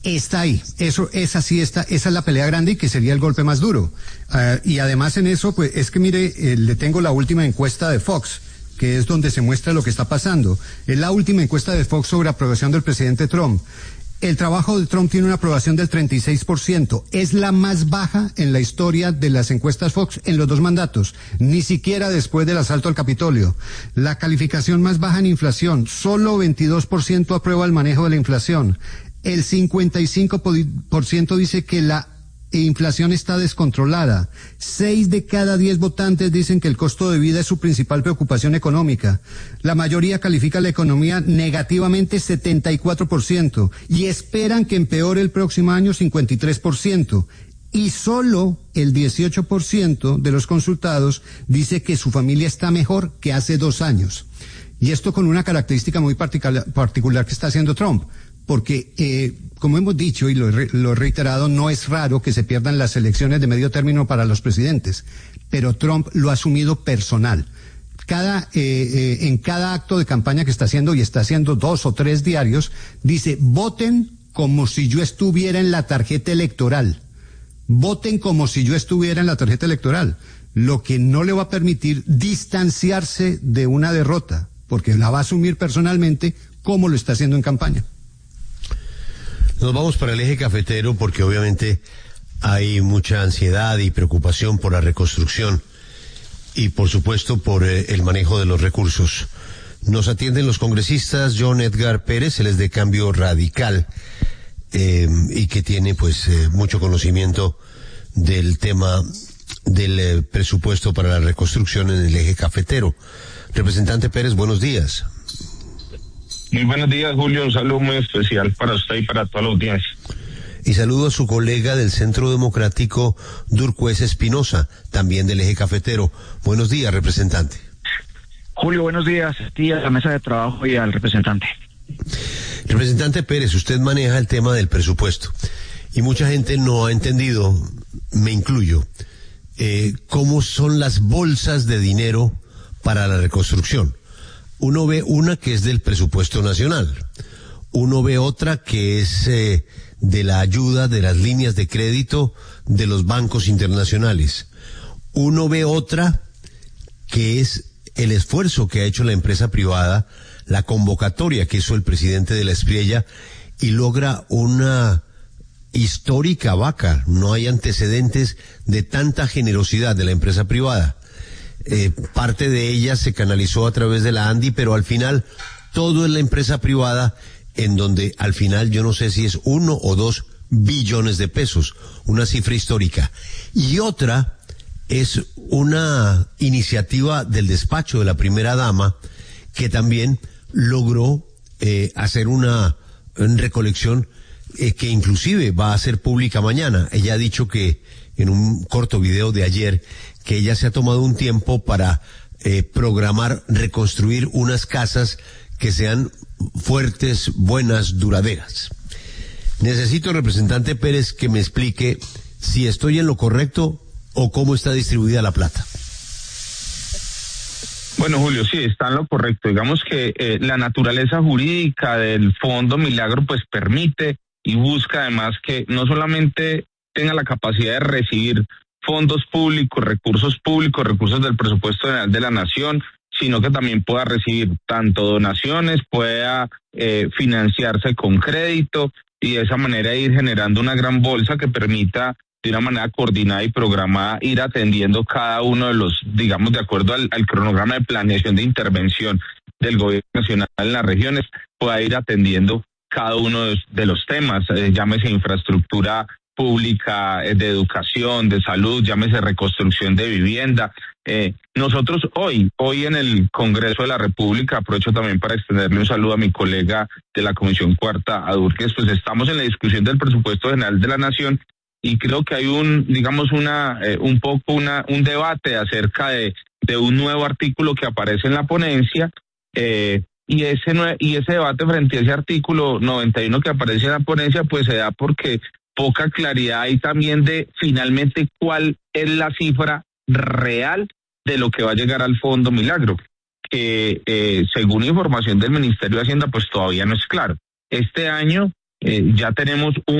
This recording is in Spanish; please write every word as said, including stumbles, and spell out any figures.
Está ahí, eso, esa sí está, esa es la pelea grande y que sería el golpe más duro. Uh, y además en eso, pues, es que mire, eh, le tengo la última encuesta de Fox, que es donde se muestra lo que está pasando. Es la última encuesta de Fox sobre aprobación del presidente Trump. El trabajo de Trump tiene una aprobación del treinta y seis por ciento. Es la más baja en la historia de las encuestas Fox en los dos mandatos, ni siquiera después del asalto al Capitolio. La calificación más baja en inflación, solo veintidós por ciento aprueba el manejo de la inflación. El cincuenta y cinco por ciento dice que la inflación está descontrolada. Seis de cada diez votantes dicen que el costo de vida es su principal preocupación económica. La mayoría califica la economía negativamente, setenta y cuatro por ciento, y esperan que empeore el próximo año, cincuenta y tres por ciento. Y solo el dieciocho por ciento de los consultados dice que su familia está mejor que hace dos años. Y esto con una característica muy particular, particular que está haciendo Trump. Porque, eh, como hemos dicho y lo he, lo he reiterado, no es raro que se pierdan las elecciones de medio término para los presidentes, pero Trump lo ha asumido personal. Cada, eh, eh, en cada acto de campaña que está haciendo, y está haciendo dos o tres diarios, dice, voten como si yo estuviera en la tarjeta electoral. Voten como si yo estuviera en la tarjeta electoral, lo que no le va a permitir distanciarse de una derrota, porque la va a asumir personalmente como lo está haciendo en campaña. Nos vamos para el eje cafetero porque obviamente hay mucha ansiedad y preocupación por la reconstrucción y por supuesto por eh, el manejo de los recursos. Nos atienden los congresistas John Edgar Pérez, él es de Cambio Radical eh, y que tiene pues eh, mucho conocimiento del tema del eh, presupuesto para la reconstrucción en el eje cafetero. Representante Pérez, buenos días. Muy buenos días, Julio. Un saludo muy especial para usted y para toda la audiencia. Y saludo a su colega del Centro Democrático, Durqués Espinosa, también del eje cafetero. Buenos días, representante. Julio, buenos días a ti, a la mesa de trabajo y al representante. Representante Pérez, usted maneja el tema del presupuesto y mucha gente no ha entendido, me incluyo, eh, cómo son las bolsas de dinero para la reconstrucción. Uno ve una que es del presupuesto nacional, uno ve otra que es eh, de la ayuda de las líneas de crédito de los bancos internacionales, uno ve otra que es el esfuerzo que ha hecho la empresa privada, la convocatoria que hizo el presidente de la Espriella y logra una histórica vaca. No hay antecedentes de tanta generosidad de la empresa privada. Eh, parte de ella se canalizó a través de la ANDI, pero al final todo es la empresa privada, en donde al final yo no sé si es uno o dos billones de pesos, una cifra histórica. Y otra es una iniciativa del despacho de la primera dama que también logró eh, hacer una, una recolección eh, que inclusive va a ser pública mañana. Ella ha dicho que en un corto video de ayer que ella se ha tomado un tiempo para eh, programar, reconstruir unas casas que sean fuertes, buenas, duraderas. Necesito, representante Pérez, que me explique si estoy en lo correcto o cómo está distribuida la plata. Bueno, Julio, sí, está en lo correcto. Digamos que eh, la naturaleza jurídica del Fondo Milagro pues permite y busca además que no solamente tenga la capacidad de recibir fondos públicos, recursos públicos, recursos del presupuesto general de la nación, sino que también pueda recibir tanto donaciones, pueda eh, financiarse con crédito y de esa manera ir generando una gran bolsa que permita de una manera coordinada y programada ir atendiendo cada uno de los, digamos, de acuerdo al, al cronograma de planeación de intervención del gobierno nacional en las regiones, pueda ir atendiendo cada uno de, de los temas, eh, llámese infraestructura pública, eh, de educación, de salud, llámese reconstrucción de vivienda. Eh, nosotros hoy, hoy en el Congreso de la República, aprovecho también para extenderle un saludo a mi colega de la Comisión Cuarta, a Durqués, pues estamos en la discusión del presupuesto general de la Nación y creo que hay un, digamos, una, eh, un poco una, un debate acerca de, de un nuevo artículo que aparece en la ponencia, eh, y ese, nue- y ese debate frente a ese artículo noventa y uno que aparece en la ponencia, pues se da porque poca claridad hay también de finalmente cuál es la cifra real de lo que va a llegar al Fondo Milagro, que eh, según información del Ministerio de Hacienda, pues todavía no es claro. Este año eh, ya tenemos un